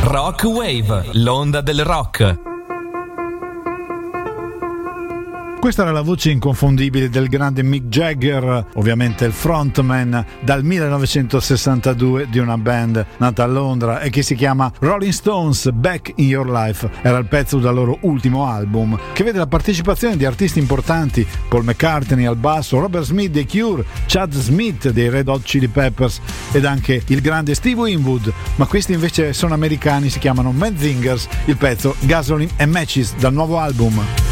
Rock Wave, l'onda del rock. Questa era la voce inconfondibile del grande Mick Jagger, ovviamente il frontman dal 1962 di una band nata a Londra e che si chiama Rolling Stones Back in Your Life. Era il pezzo dal loro ultimo album, che vede la partecipazione di artisti importanti: Paul McCartney al basso, Robert Smith dei Cure, Chad Smith dei Red Hot Chili Peppers ed anche il grande Steve Winwood, ma questi invece sono americani, si chiamano Mad Zingers, il pezzo Gasoline and Matches dal nuovo album.